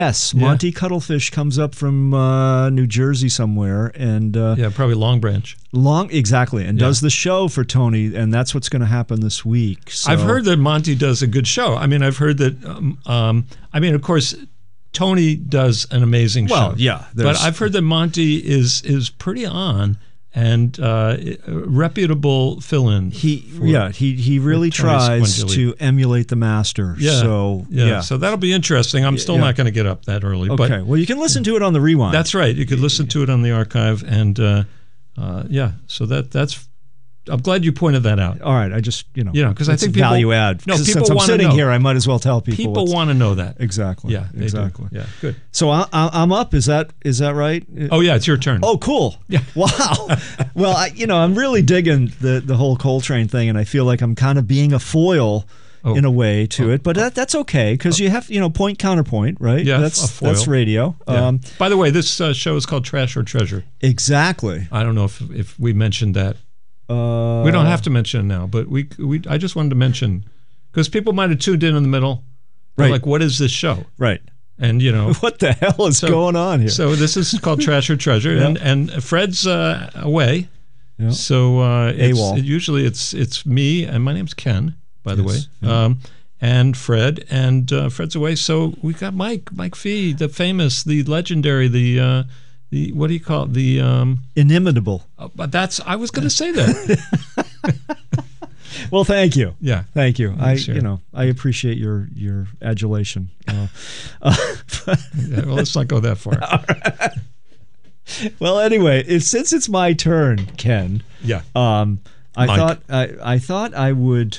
Yes, Yeah. Monty Cuttlefish comes up from New Jersey somewhere, and Yeah, probably Long Branch. exactly, and does the show for Tony, and that's what's going to happen this week. So, I've heard that Monty does a good show. I mean, I've heard that. I mean, of course, Tony does an amazing show. Well, yeah, but I've heard that Monty is pretty on and a reputable fill-in. He really for Tony tries Squangeli. to emulate the master. Yeah. So So that'll be interesting. I'm still not going to get up that early. Okay. But Well, you can listen to it on the rewind. that's right. You could listen to it on the archive, and so that's. I'm glad you pointed that out. all right. I just because I it's think people value add. No, 'Cause people since I'm want to sitting know. here, I might as well tell people. People want to know that. exactly. Yeah, they do. exactly. Yeah, good. So I'm up. Is that right? Oh yeah, it's your turn. Oh, cool. Yeah. Wow. Well, I'm really digging the whole Coltrane thing, and I feel like I'm kind of being a foil in a way to it, but that's okay because you have point counterpoint, right? Yeah, that's a foil. that's radio. Yeah. By the way, this show is called Trash or Treasure. Exactly. I don't know if we mentioned that. We don't have to mention it now, but I just wanted to mention because people might have tuned in the middle. They're Right. like, what is this show? Right. And What the hell is going on here? So this is called Trash or Treasure, and Fred's away. Yeah. So AWOL. usually it's me, and my name's Ken, by the way, Yeah. and Fred, and Fred's away. So we got Mike Fee, the famous, the legendary, the what do you call it? The Inimitable. but I was going to say that. Well, thank you. Yeah. Thank you. Sure. I appreciate your adulation. Yeah, well, let's not go that far. Well, anyway, since it's my turn, Ken. Yeah. I thought I would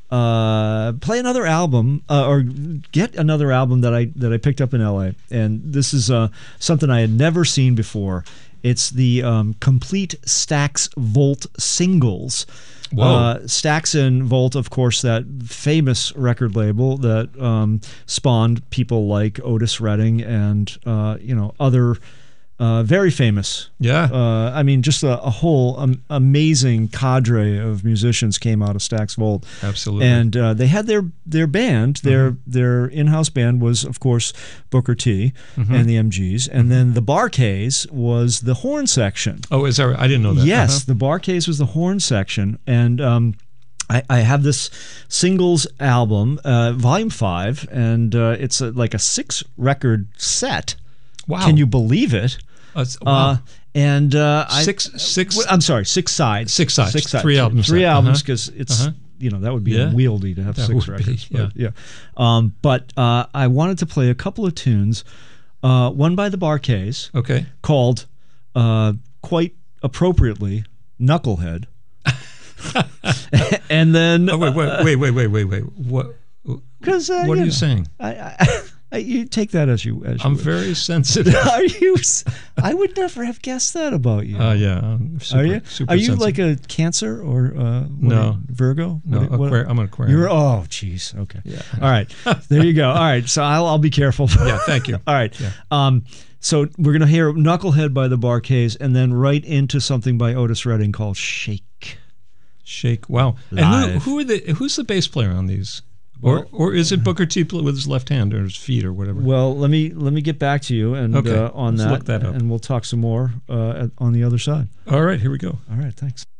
play another album or get another album that I picked up in LA, and this is something I had never seen before. It's the complete Stax Volt singles. Whoa. Stax and Volt, of course, that famous record label that spawned people like Otis Redding and other very famous. Yeah. I mean, just a whole amazing cadre of musicians came out of Stax Volt. Absolutely. And they had their band. Their in-house band was, of course, Booker T and the MGs. And then the Bar-Kays was the horn section. Oh, is that right? I didn't know that. Yes, the Bar-Kays was the horn section. And I have this singles album, Volume 5, and it's like a 6-record set. Wow. Can you believe it? Wow. And I'm sorry, 6 sides. 6 sides. 6 sides. 3 albums. 3 albums because it's that would be unwieldy to have That 6 would be, records. But I wanted to play a couple of tunes. One by the Bar-Kays. Okay. Called quite appropriately Knucklehead. And then Oh, wait. What? Because What are you saying? You take that as you. I'm very sensitive. Are you? I would never have guessed that about you. Yeah. I'm super, Are you? Super Are you sensitive. like a Cancer or No. Virgo? No, I'm an Aquarian. You're. Oh, jeez. Okay. Yeah. All right. There you go. All right. So I'll be careful. Yeah. Thank you. All right. Yeah. So we're gonna hear Knucklehead by the Bar-Kays, and then right into something by Otis Redding called Shake. Shake. Wow. Live. And who's the bass player on these? Or is it Booker T with his left hand or his feet or whatever? Well, let me get back to you and Okay. on Let's that, look that up. and we'll talk some more on the other side. All right, here we go. All right, thanks.